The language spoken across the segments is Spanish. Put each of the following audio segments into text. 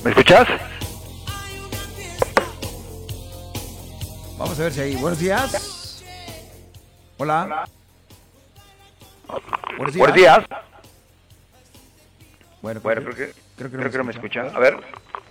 ¿Me escuchas? Vamos a ver si hay. Buenos días. Hola. Buenos días. Buenos días. Bueno, creo que no me escuchan. A ver.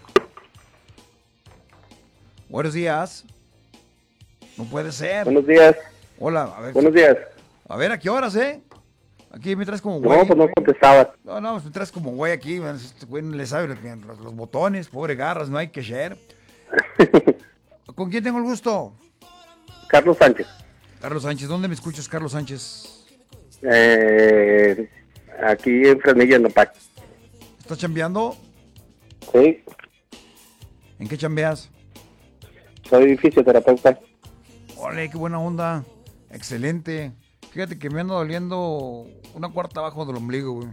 Buenos días. No puede ser. Buenos días. Hola, a ver. Buenos días. A ver, ¿a qué horas, eh? Aquí me traes como güey. No, pues no contestaba. No, pues me traes como güey aquí. Este güey no le sabe los botones. Pobre Garras, no hay que share. ¿Con quién tengo el gusto? Carlos Sánchez. Carlos Sánchez. ¿Dónde me escuchas, Carlos Sánchez? Aquí en Fresnillo, en Nopac. ¿Estás chambeando? Sí, ¿En qué chambeas? soy fisioterapeuta. Ole, qué buena onda. Excelente. Fíjate que me anda doliendo una cuarta abajo del ombligo, güey.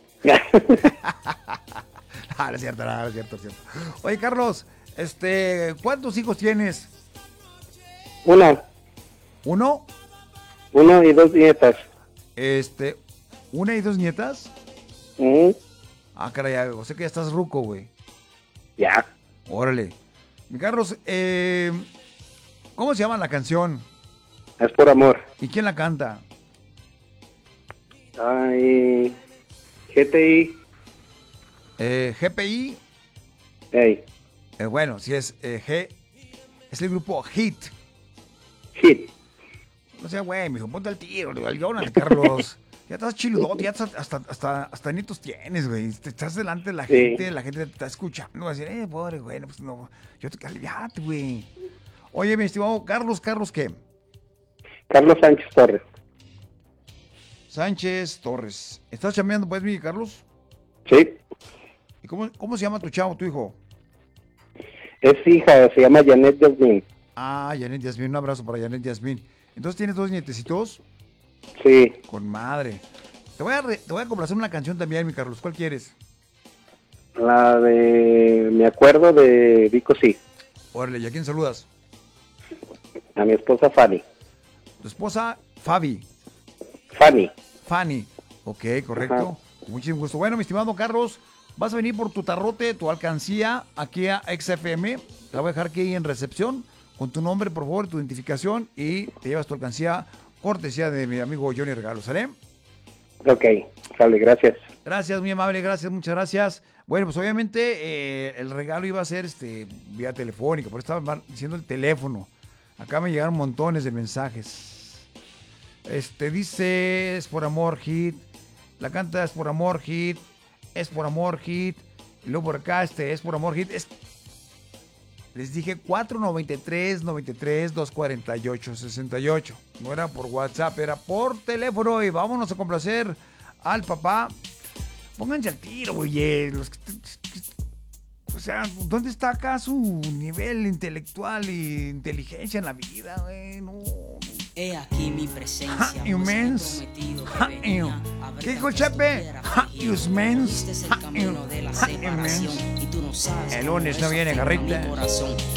No es cierto, no es cierto, es cierto. Oye, Carlos, ¿cuántos hijos tienes? Uno y dos nietas. ¿Una y dos nietas? Ujú. Ah, caray, o sea que ya estás ruco, güey. Ya. Órale. Mi Carlos, ¿cómo se llama la canción? Es por amor. ¿Y quién la canta? Ay, GTI. GPI. Hey, Bueno, si es G, es el grupo Hit. Hit. No sea, güey, me dijo, ponte al tiro, al Jonas, Carlos. Ya estás chiludote, ya hasta nietos tienes, güey. Estás delante de la gente, la gente te está escuchando. Va a decir, pobre, güey, pues no. Yo te aliviate, güey. Oye, mi estimado Carlos, ¿qué? Carlos Sánchez Torres. Sánchez Torres. ¿Estás chambeando, pues, mi Carlos? Sí. ¿Y cómo se llama tu chavo, tu hijo? Es hija, se llama Janet Yasmin. Ah, Janet Yasmin, un abrazo para Janet Yasmin. Entonces, ¿tienes dos nietecitos? Sí. Con madre. Te voy a complacer una canción también, mi Carlos. ¿Cuál quieres? La de Me acuerdo de Vico sí. Órale, ¿y a quién saludas? A mi esposa Fanny. Tu esposa, Fabi. Fanny. Ok, correcto. Con muchísimo gusto. Bueno, mi estimado Carlos, vas a venir por tu tarrote, tu alcancía, aquí a XFM. La voy a dejar aquí en recepción. Con tu nombre, por favor, tu identificación. Y te llevas tu alcancía, cortesía de mi amigo Johnny Regalo. ¿Sale? Ok, sale, gracias. Gracias, muy amable, gracias, muchas gracias. Bueno, pues obviamente el regalo iba a ser vía telefónica, por eso estaba diciendo el teléfono. Acá me llegaron montones de mensajes. Dice, es por amor, Hit. La canta es por amor, Hit. Es por amor, Hit. Y luego por acá, es por amor, Hit. Les dije 493-248-68. No era por WhatsApp, era por teléfono. Y vámonos a complacer al papá. Pónganse al tiro, güey. O sea, ¿dónde está acá su nivel intelectual e inteligencia en la vida, güey? No. He aquí mi presencia. Humans. ¿Qué dijo Chepe? Humans. El lunes El lunes no viene, Garrita.